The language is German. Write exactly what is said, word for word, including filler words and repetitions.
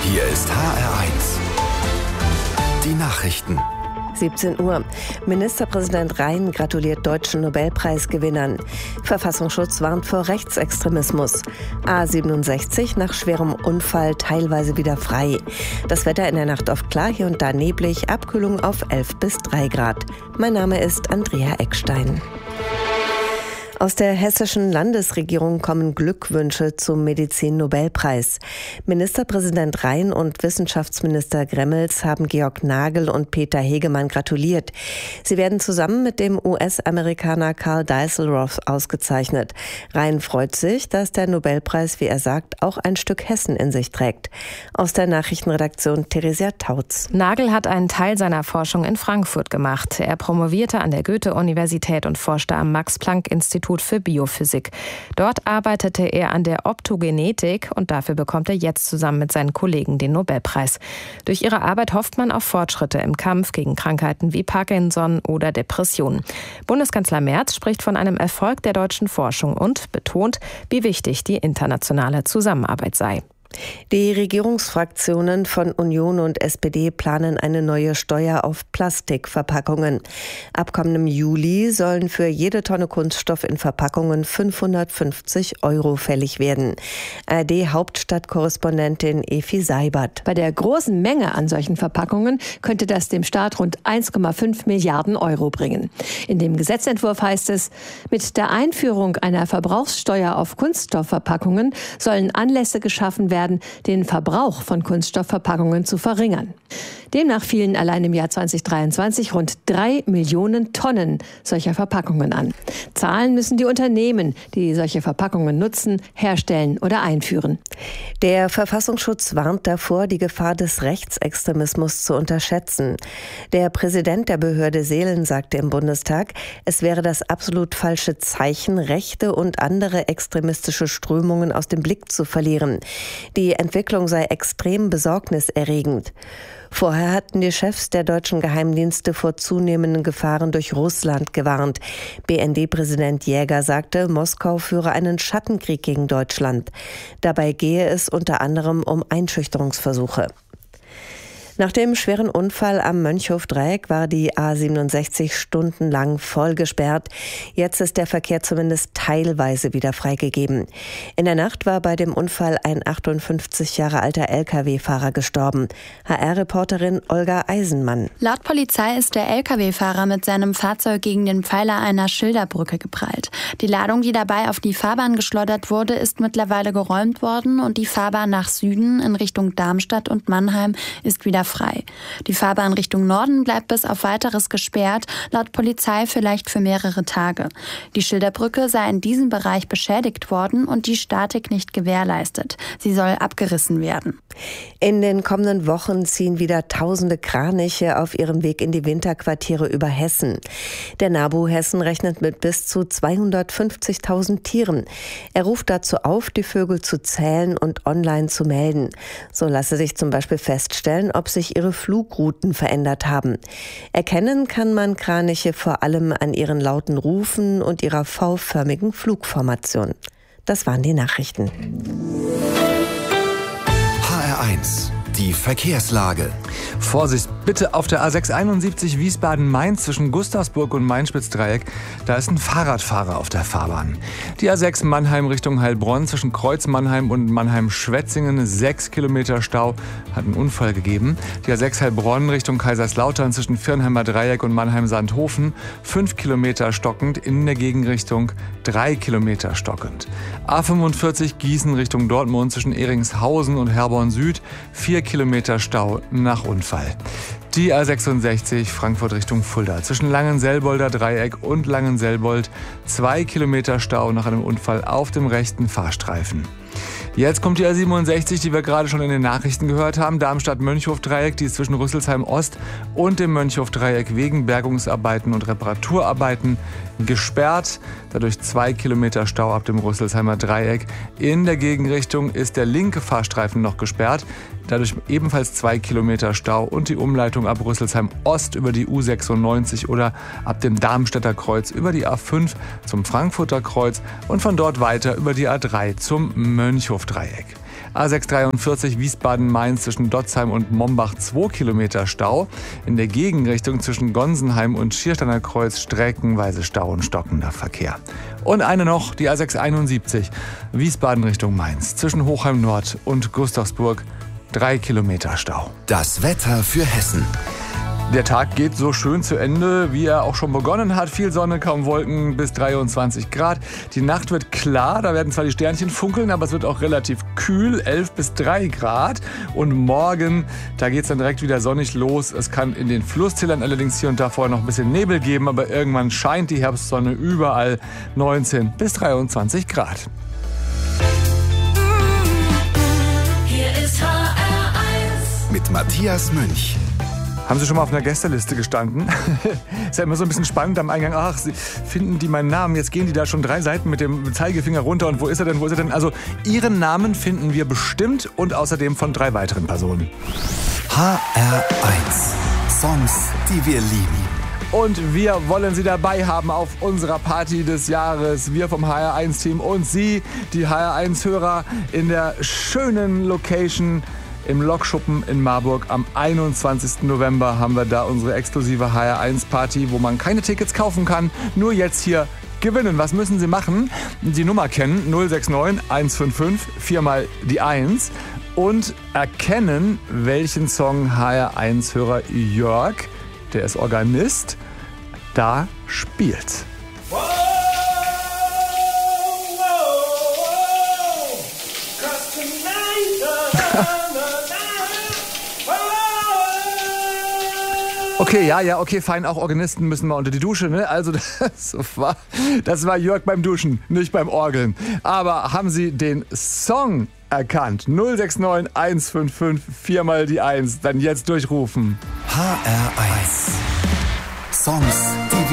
Hier ist H R eins. Die Nachrichten. siebzehn Uhr. Ministerpräsident Rhein gratuliert deutschen Nobelpreisgewinnern. Verfassungsschutz warnt vor Rechtsextremismus. A siebenundsechzig nach schwerem Unfall teilweise wieder frei. Das Wetter in der Nacht oft klar, hier und da neblig, Abkühlung auf elf bis drei Grad. Mein Name ist Andrea Eckstein. Aus der hessischen Landesregierung kommen Glückwünsche zum Medizin-Nobelpreis. Ministerpräsident Rhein und Wissenschaftsminister Gremmels haben Georg Nagel und Peter Hegemann gratuliert. Sie werden zusammen mit dem U S-Amerikaner Karl Deisselroth ausgezeichnet. Rhein freut sich, dass der Nobelpreis, wie er sagt, auch ein Stück Hessen in sich trägt. Aus der Nachrichtenredaktion Theresia Tautz. Nagel hat einen Teil seiner Forschung in Frankfurt gemacht. Er promovierte an der Goethe-Universität und forschte am Max-Planck-Institut für Biophysik. Dort arbeitete er an der Optogenetik und dafür bekommt er jetzt zusammen mit seinen Kollegen den Nobelpreis. Durch ihre Arbeit hofft man auf Fortschritte im Kampf gegen Krankheiten wie Parkinson oder Depressionen. Bundeskanzler Merz spricht von einem Erfolg der deutschen Forschung und betont, wie wichtig die internationale Zusammenarbeit sei. Die Regierungsfraktionen von Union und S P D planen eine neue Steuer auf Plastikverpackungen. Ab kommendem Juli sollen für jede Tonne Kunststoff in Verpackungen fünfhundertfünfzig Euro fällig werden. A R D-Hauptstadtkorrespondentin Efi Seibert. Bei der großen Menge an solchen Verpackungen könnte das dem Staat rund eins Komma fünf Milliarden Euro bringen. In dem Gesetzentwurf heißt es, mit der Einführung einer Verbrauchssteuer auf Kunststoffverpackungen sollen Anlässe geschaffen werden, den Verbrauch von Kunststoffverpackungen zu verringern. Demnach fielen allein im Jahr zweitausenddreiundzwanzig rund drei Millionen Tonnen solcher Verpackungen an. Zahlen müssen die Unternehmen, die solche Verpackungen nutzen, herstellen oder einführen. Der Verfassungsschutz warnt davor, die Gefahr des Rechtsextremismus zu unterschätzen. Der Präsident der Behörde Seelen sagte im Bundestag, es wäre das absolut falsche Zeichen, rechte und andere extremistische Strömungen aus dem Blick zu verlieren. Die Entwicklung sei extrem besorgniserregend. Vorher hatten die Chefs der deutschen Geheimdienste vor zunehmenden Gefahren durch Russland gewarnt. B N D-Präsident Jäger sagte, Moskau führe einen Schattenkrieg gegen Deutschland. Dabei gehe es unter anderem um Einschüchterungsversuche. Nach dem schweren Unfall am Mönchhof-Dreieck war die A siebenundsechzig stundenlang voll gesperrt. Jetzt ist der Verkehr zumindest teilweise wieder freigegeben. In der Nacht war bei dem Unfall ein achtundfünfzig Jahre alter L K W-Fahrer gestorben. H R-Reporterin Olga Eisenmann. Laut Polizei ist der L K W-Fahrer mit seinem Fahrzeug gegen den Pfeiler einer Schilderbrücke geprallt. Die Ladung, die dabei auf die Fahrbahn geschleudert wurde, ist mittlerweile geräumt worden und die Fahrbahn nach Süden in Richtung Darmstadt und Mannheim ist wieder frei. Die Fahrbahn Richtung Norden bleibt bis auf Weiteres gesperrt, laut Polizei vielleicht für mehrere Tage. Die Schilderbrücke sei in diesem Bereich beschädigt worden und die Statik nicht gewährleistet. Sie soll abgerissen werden. In den kommenden Wochen ziehen wieder tausende Kraniche auf ihrem Weg in die Winterquartiere über Hessen. Der NABU Hessen rechnet mit bis zu zweihundertfünfzigtausend Tieren. Er ruft dazu auf, die Vögel zu zählen und online zu melden. So lasse sich zum Beispiel feststellen, ob sich ihre Flugrouten verändert haben. Erkennen kann man Kraniche vor allem an ihren lauten Rufen und ihrer V-förmigen Flugformation. Das waren die Nachrichten. H R eins. Die Verkehrslage. Vorsicht, bitte auf der A sechshunderteinundsiebzig Wiesbaden-Mainz zwischen Gustavsburg und Main-Spitz-Dreieck. Da ist ein Fahrradfahrer auf der Fahrbahn. Die A sechs Mannheim Richtung Heilbronn zwischen Kreuz Mannheim und Mannheim-Schwetzingen. Sechs Kilometer Stau, hat einen Unfall gegeben. Die A sechs Heilbronn Richtung Kaiserslautern zwischen Viernheimer Dreieck und Mannheim-Sandhofen. Fünf Kilometer stockend, in der Gegenrichtung drei Kilometer stockend. A fünfundvierzig Gießen Richtung Dortmund zwischen Eringshausen und Herborn Süd. Vier Kilometer Stau nach Unfall. Die A sechsundsechzig Frankfurt Richtung Fulda zwischen Langenselbolder Dreieck und Langenselbold. Zwei Kilometer Stau nach einem Unfall auf dem rechten Fahrstreifen. Jetzt kommt die A siebenundsechzig, die wir gerade schon in den Nachrichten gehört haben. Darmstadt-Mönchhof-Dreieck, die ist zwischen Rüsselsheim-Ost und dem Mönchhof-Dreieck wegen Bergungsarbeiten und Reparaturarbeiten gesperrt. Dadurch zwei Kilometer Stau ab dem Rüsselsheimer Dreieck. In der Gegenrichtung ist der linke Fahrstreifen noch gesperrt. Dadurch ebenfalls zwei Kilometer Stau und die Umleitung ab Rüsselsheim-Ost über die U sechsundneunzig oder ab dem Darmstädter Kreuz über die A fünf zum Frankfurter Kreuz und von dort weiter über die A drei zum Mönchhof-Dreieck. A sechs dreiundvierzig Wiesbaden-Mainz zwischen Dotzheim und Mombach zwei Kilometer Stau. In der Gegenrichtung zwischen Gonsenheim und Schiersteiner Kreuz streckenweise Stau und stockender Verkehr. Und eine noch, die A sechs einundsiebzig Wiesbaden Richtung Mainz zwischen Hochheim Nord und Gustavsburg. Drei Kilometer Stau. Das Wetter für Hessen. Der Tag geht so schön zu Ende, wie er auch schon begonnen hat. Viel Sonne, kaum Wolken, bis dreiundzwanzig Grad. Die Nacht wird klar, da werden zwar die Sternchen funkeln, aber es wird auch relativ kühl, elf bis drei Grad. Und morgen, da geht es dann direkt wieder sonnig los. Es kann in den Flusszählern allerdings hier und da vorher noch ein bisschen Nebel geben, aber irgendwann scheint die Herbstsonne überall, neunzehn bis dreiundzwanzig Grad. Hier ist H R eins mit Matthias Münch. Haben Sie schon mal auf einer Gästeliste gestanden? Ist ja immer so ein bisschen spannend am Eingang. Ach, Sie finden die meinen Namen. Jetzt gehen die da schon drei Seiten mit dem Zeigefinger runter. Und wo ist er denn? Wo ist er denn? Also, Ihren Namen finden wir bestimmt und außerdem von drei weiteren Personen. H R eins. Songs, die wir lieben. Und wir wollen Sie dabei haben auf unserer Party des Jahres. Wir vom H R eins Team und Sie, die H R eins Hörer, in der schönen Location im Lokschuppen in Marburg. Am einundzwanzigsten November haben wir da unsere exklusive H R eins Party, wo man keine Tickets kaufen kann, nur jetzt hier gewinnen. Was müssen Sie machen? Die Nummer kennen, null sechs neun eins fünf fünf, viermal die eins und erkennen, welchen Song H R eins Hörer Jörg, der ist Organist, da spielt. Okay, ja, ja, okay, fein. Auch Organisten müssen mal unter die Dusche, ne? Also das war, das war Jörg beim Duschen, nicht beim Orgeln. Aber haben Sie den Song erkannt? null sechs neun eins fünf fünf, viermal die eins. Dann jetzt durchrufen. H R eins. Songs,